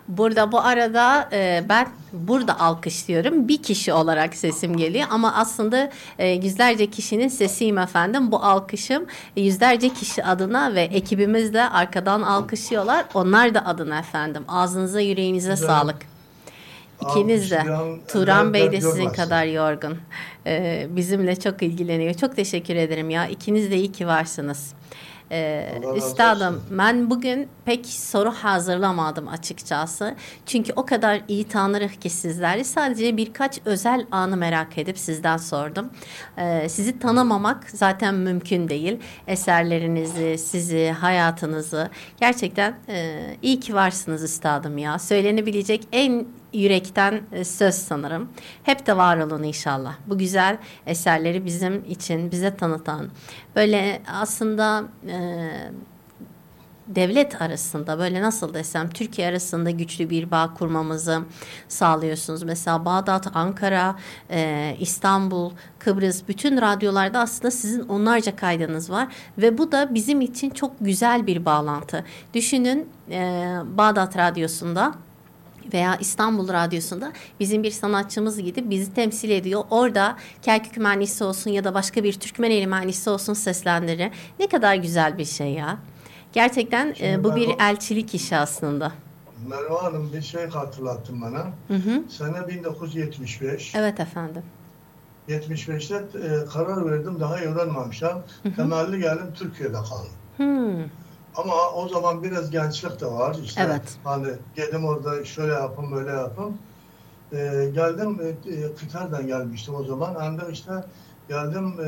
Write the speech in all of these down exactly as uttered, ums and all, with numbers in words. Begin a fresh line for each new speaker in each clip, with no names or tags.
Burada bu arada e, ben burada alkışlıyorum. Bir kişi olarak sesim geliyor ama aslında e, yüzlerce kişinin sesiyim efendim. Bu alkışım e, yüzlerce kişi adına ve ekibimiz de arkadan alkışlıyorlar. Onlar da adına efendim. Ağzınıza yüreğinize
Güzel.
sağlık. İkiniz de.
Alkışlayan
Turan
eller
Bey
dert
de sizin
görmesin.
kadar yorgun. Ee, bizimle çok ilgileniyor. Çok teşekkür ederim ya. İkiniz de iyi ki varsınız. Ee,
Allah razı
üstadım,
olsun.
ben bugün pek soru hazırlamadım açıkçası. Çünkü o kadar iyi tanırız ki sizleri. Sadece birkaç özel anı merak edip sizden sordum. Ee, sizi tanımamak zaten mümkün değil. Eserlerinizi, sizi, hayatınızı. Gerçekten e, iyi ki varsınız üstadım ya. Söylenebilecek en yürekten e, söz sanırım. Hep de var olun inşallah. Bu güzel eserleri bizim için bize tanıtan, böyle aslında e, devlet arasında böyle nasıl desem Türkiye arasında güçlü bir bağ kurmamızı sağlıyorsunuz. Mesela Bağdat, Ankara, e, İstanbul, Kıbrıs bütün radyolarda aslında sizin onlarca kaydınız var ve bu da bizim için çok güzel bir bağlantı. Düşünün e, Bağdat Radyosu'nda veya İstanbul Radyosu'nda bizim bir sanatçımız gidip bizi temsil ediyor. Orada Kerkük mühendisi olsun ya da başka bir Türkmeneli mühendisi olsun seslendirir. Ne kadar güzel bir şey ya. Gerçekten e,
Şimdi
bu bir
Merve,
elçilik işi aslında.
Merve Hanım bir şey hatırlattın bana.
Hı hı.
Sene bin dokuz yüz yetmiş beş.
Evet efendim.
yetmiş beşte e, karar verdim daha öğrenmemişim.
Hı hı.
Temelli geldim Türkiye'de kaldım.
Hmm.
Ama o zaman biraz gençlik de var. İşte
Evet.
hani geldim orada şöyle yapın böyle yapın. E, geldim e, e, Kıtar'dan gelmiştim o zaman. Hem de işte geldim e,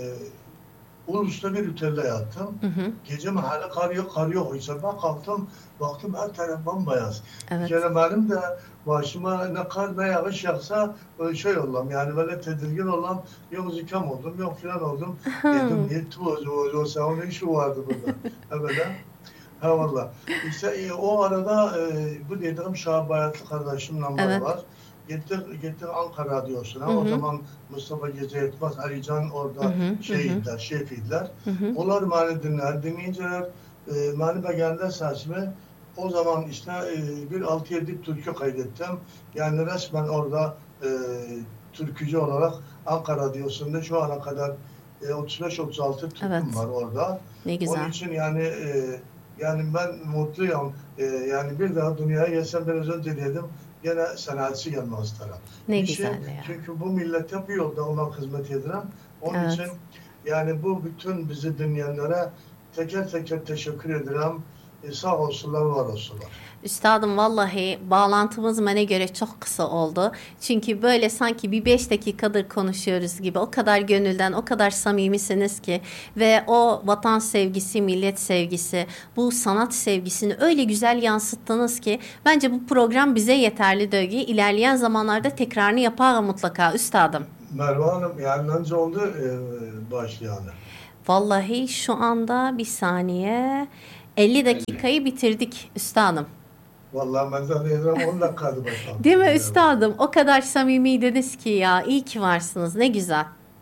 Ulus'ta bir otelde yattım.
Hı hı.
Gece mahalle kar yok, kar yok. İşte ben kalktım, baktım her taraf bambayaz. Bir
Evet.
kere benim de başıma ne kar ne yağış yağsa böyle şey oldum. Yani böyle tedirgin oldum. Yok zikam oldum, yok filan oldum. Dedim
Hmm.
niye tuğzu o sen ne işi vardı burada? Evet. Ha valla. İşte e, o arada e, bu dediğim Şah Bayatlı kardeşimle
Evet.
var. Gittik, gittik Ankara
Hı
Radyosu'na. O
hı.
zaman Mustafa Gece Yetmez, Ali Can
Hı
orada
hı. Hı hı.
şeydiler, şefiydiler.
Hı hı.
Onlar beni dinler, dinleyinceler e, beni beğendiler sesimi. O zaman işte e, bir altı yedi türkü kaydettim. Yani resmen orada e, türkücü olarak Ankara Radyosu'nda şu ana kadar e, otuz beş otuz altı türküm
Evet.
var orada.
Ne
Onun
güzel.
için yani e, yani ben mutluyum. E, yani bir daha dünyaya gelsem biraz önce dedim gene sanatçı gelmek isterim.
Ne
Niçin?
güzel ya.
Çünkü bu millete bu yolda ona hizmet ederim. Onun
Evet.
için yani bu bütün bizi dinleyenlere teker teker teşekkür ederim. E, sağ olsunlar, var olsunlar.
Üstadım vallahi bağlantımız bana göre çok kısa oldu. Çünkü böyle sanki bir beş dakikadır konuşuyoruz gibi. O kadar gönülden, o kadar samimisiniz ki ve o vatan sevgisi, millet sevgisi, bu sanat sevgisini öyle güzel yansıttınız ki bence bu program bize yeterli Dögi. İlerleyen zamanlarda tekrarını yapar mutlaka üstadım.
Merve Hanım yani önce oldu e, başlayanı.
Vallahi şu anda bir saniye elli dakikayı bitirdik üstadım.
Vallahi ben zannediyorum on dakikaydı
Değil mi
başlangıçta.
üstadım? O kadar samimiydiniz ki ya. İyi ki varsınız. Ne güzel.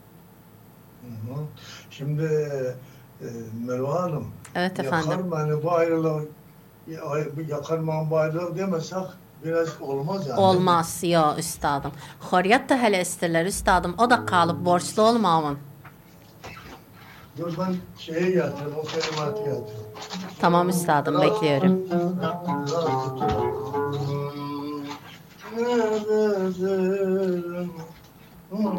Hı hı. Şimdi e, Merve Hanım,
Evet efendim.
yakar beni bu ayrılık, yakar beni bu ayrılık demesek biraz olmaz yani değil mi?
Olmaz ya üstadım. Hürriyet de hele isterler üstadım. O da kalıp borçlu olmamın.
Dur ben şeye getireyim, o kelimatı getireyim.
Tamam üstadım bekliyorum.
Neredesin?